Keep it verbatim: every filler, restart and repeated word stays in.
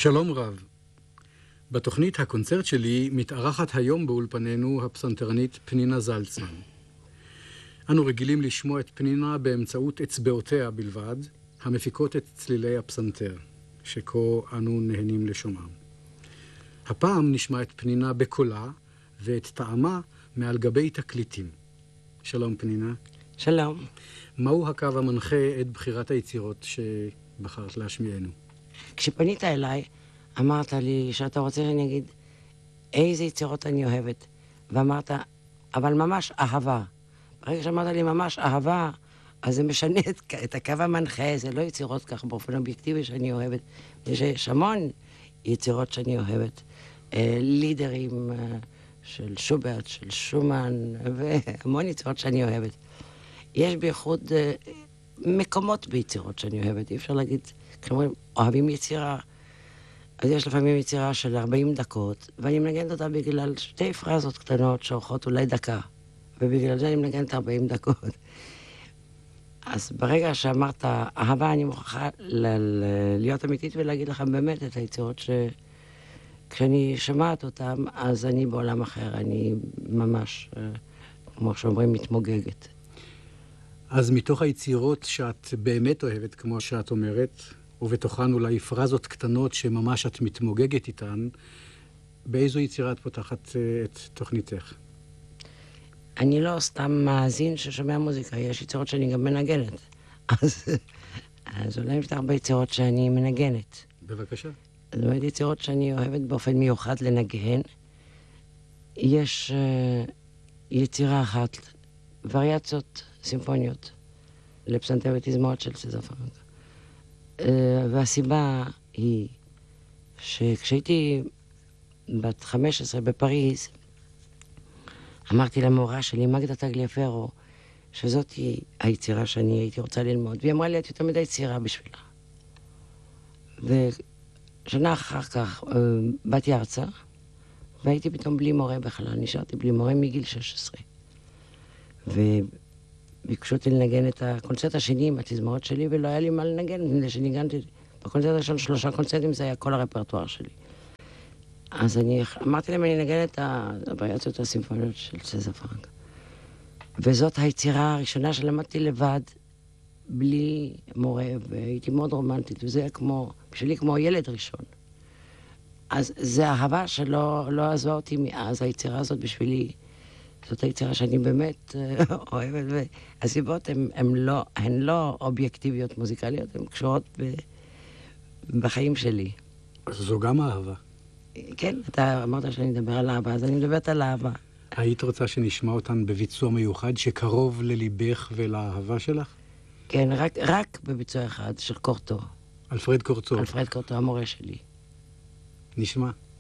שלום רב. בתוכנית הקונצרט שלי מתארחת היום באולפנינו הפסנתרנית פנינה זלצמן. אנו רגילים לשמוע את פנינה באמצעות אצבעותיה בלבד, המפיקות את צלילי הפסנתר, שכה אנו נהנים לשומעם. הפעם נשמע את פנינה בקולה ואת טעמה מעל גבי תקליטים. שלום פנינה. שלום. מהו הקו המנחה את בחירת היצירות שבחרת להשמיענו? כשפנית אליי, אמרת לי שאתה רוצה שאני אגיד איזה יצירות אני אוהבת, ואמרת, אבל ממש אהבה. ברגע שאמרת לי ממש אהבה, אז זה משנה את, את הקו המנחה, זה לא יצירות כך באופן אובייקטיבי שאני אוהבת. יש המון יצירות שאני אוהבת. אה, לידרים אה, של שוברט, של שומן, והמון יצירות שאני אוהבת. יש בייחוד אה, מקומות ביצירות שאני אוהבת. אי אפשר להגיד, כשאומרים, אוהבים יצירה, אז יש לפעמים יצירה של ארבעים דקות, ואני מנגנת אותה בגלל שתי פרזות קטנות שאורכות אולי דקה, ובגלל זה אני מנגנת ארבעים דקות. אז ברגע שאמרת אהבה, אני מוכרחה ל- ל- להיות אמיתית ולהגיד לך באמת את היצירות שכשאני שמעת אותן, אז אני בעולם אחר, אני ממש, כמו שאומרים, מתמוגגת. אז מתוך היצירות שאת באמת אוהבת, כמו שאת אומרת, ובתוכן אולי פרזות קטנות שממש את מתמוגגת איתן, באיזו יצירה את פותחת את תוכניתך? אני לא סתם מאזין ששומע מוזיקה, יש יצירות שאני גם מנגנת. אז, אז אולי נפתח ביצירות שאני מנגנת. בבקשה. זאת אומרת, יצירות שאני אוהבת באופן מיוחד לנגן. יש uh, יצירה אחת, וריאציות סימפוניות, לפסנתר ותזמורת של סזה פרנק. Uh, והסיבה היא שכשהייתי בת חמש עשרה בפריז, אמרתי למורה שלי, מגדה טגליאפרו, שזאת היא היצירה שאני הייתי רוצה ללמוד. והיא אמרה לי, את יותר מדי צעירה בשבילה. ושנה אחר כך uh, באתי ארצה, והייתי פתאום בלי מורה בכלל, נשארתי בלי מורה מגיל שש עשרה. וביקשו אותי לנגן את הקונצרט השני עם התזמורת שלי, ולא היה לי מה לנגן, מפני שניגנתי בקונצרט הראשון שלושה קונצרטים, זה היה כל הרפרטואר שלי. אז אני אמרתי להם, אני נגן את הווריאציות הסימפוניות של סזה פרנק. וזאת היצירה הראשונה שלמדתי לבד, בלי מורה, והייתי מאוד רומנטית, וזה היה כמו, בשבילי כמו ילד ראשון. אז זה אהבה שלא לא עזבה אותי מאז, היצירה הזאת בשבילי, זאת היצירה שאני באמת אוהבת, והסיבות הן, הן, לא, הן לא אובייקטיביות מוזיקליות, הן קשורות ב, בחיים שלי. אז זו גם אהבה. כן, אתה אמרת שאני מדבר על אהבה, אז אני מדברת על אהבה. היית רוצה שנשמע אותן בביצוע מיוחד שקרוב לליבך ולאהבה שלך? כן, רק, רק בביצוע אחד של קורטו. אלפרד קורטו. אלפרד קורטו, המורה שלי. נשמע.